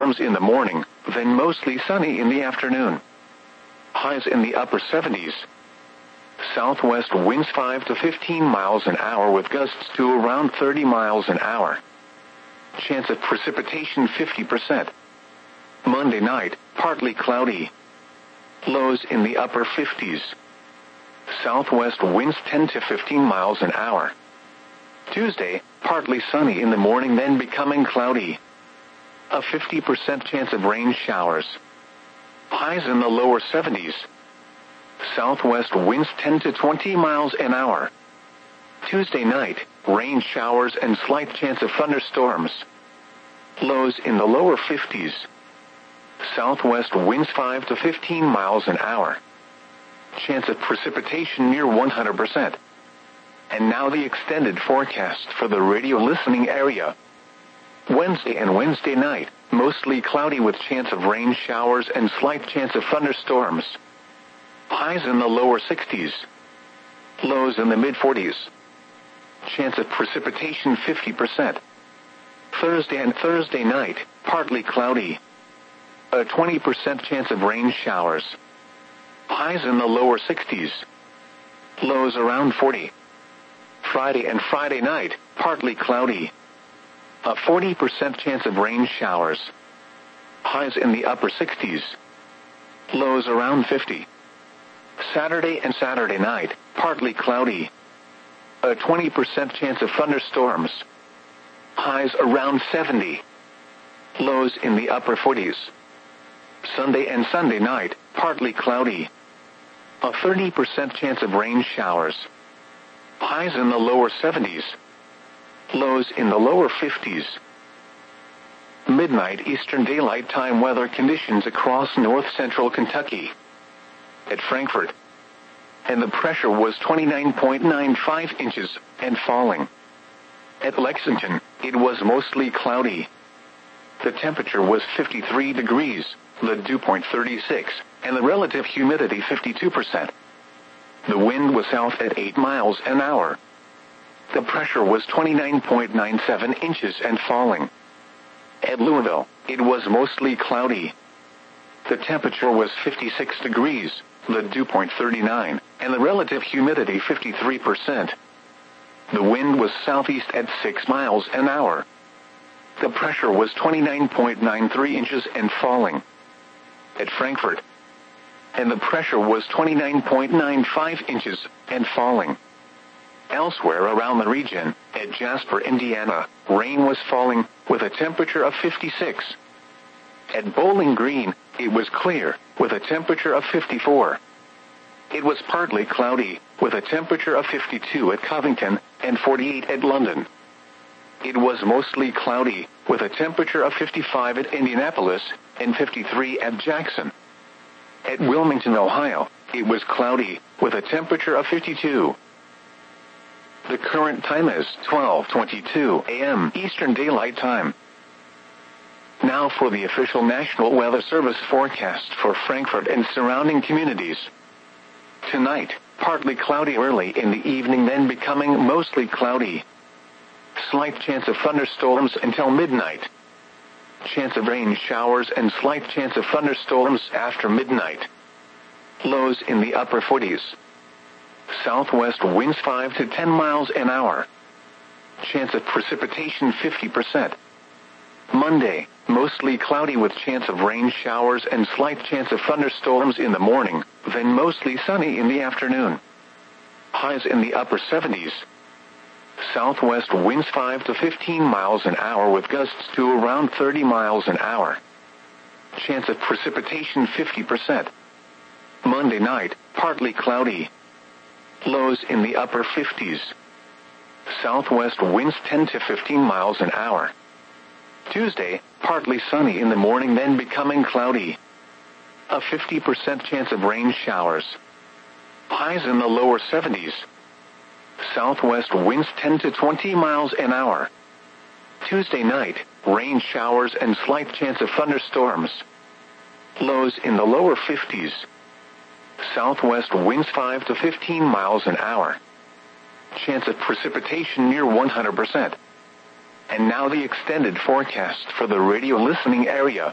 thunderstorms in the morning, then mostly sunny in the afternoon. Highs in the upper 70s. Southwest winds 5 to 15 miles an hour with gusts to around 30 miles an hour. Chance of precipitation 50%. Monday night, partly cloudy. Lows in the upper 50s. Southwest winds 10 to 15 miles an hour. Tuesday, partly sunny in the morning then becoming cloudy. A 50% chance of rain showers. Highs in the lower 70s. Southwest winds 10 to 20 miles an hour. Tuesday night, rain showers and slight chance of thunderstorms. Lows in the lower 50s. Southwest winds 5 to 15 miles an hour. Chance of precipitation near 100%. And now the extended forecast for the radio listening area. Wednesday and Wednesday night, mostly cloudy with chance of rain showers and slight chance of thunderstorms. Highs in the lower 60s. Lows in the mid-40s. Chance of precipitation 50%. Thursday and Thursday night, partly cloudy. A 20% chance of rain showers. Highs in the lower 60s. Lows around 40. Friday and Friday night, partly cloudy. A 40% chance of rain showers. Highs in the upper 60s. Lows around 50. Saturday and Saturday night, partly cloudy. A 20% chance of thunderstorms. Highs around 70. Lows in the upper 40s. Sunday and Sunday night, partly cloudy. A 30% chance of rain showers. Highs in the lower 70s. Lows in the lower 50s. Midnight Eastern Daylight Time weather conditions across north-central Kentucky. At Frankfort. And the pressure was 29.95 inches and falling. At Lexington, it was mostly cloudy. The temperature was 53 degrees, the dew point 36, and the relative humidity 52%. The wind was south at 8 miles an hour. The pressure was 29.97 inches and falling. At Louisville, it was mostly cloudy. The temperature was 56 degrees, the dew point 39, and the relative humidity 53%. The wind was southeast at 6 miles an hour. The pressure was 29.93 inches and falling. At Frankfort. And the pressure was 29.95 inches and falling. Elsewhere around the region, at Jasper, Indiana, rain was falling with a temperature of 56. At Bowling Green, it was clear with a temperature of 54. It was partly cloudy with a temperature of 52 at Covington and 48 at London. It was mostly cloudy with a temperature of 55 at Indianapolis and 53 at Jackson. At Wilmington, Ohio, it was cloudy with a temperature of 52. The current time is 12:22 a.m. Eastern Daylight Time. Now for the official National Weather Service forecast for Frankfort and surrounding communities. Tonight, partly cloudy early in the evening, then becoming mostly cloudy. Slight chance of thunderstorms until midnight. Chance of rain showers and slight chance of thunderstorms after midnight. Lows in the upper 40s. Southwest winds 5 to 10 miles an hour. Chance of precipitation 50%. Monday, mostly cloudy with chance of rain showers and slight chance of thunderstorms in the morning, then mostly sunny in the afternoon. Highs in the upper 70s. Southwest winds 5 to 15 miles an hour with gusts to around 30 miles an hour. Chance of precipitation 50%. Monday night, partly cloudy. Lows in the upper 50s. Southwest winds 10 to 15 miles an hour. Tuesday, partly sunny in the morning then becoming cloudy. A 50% chance of rain showers. Highs in the lower 70s. Southwest winds 10 to 20 miles an hour. Tuesday night, rain showers and slight chance of thunderstorms. Lows in the lower 50s. Southwest winds 5 to 15 miles an hour. Chance of precipitation near 100%. And now the extended forecast for the radio listening area.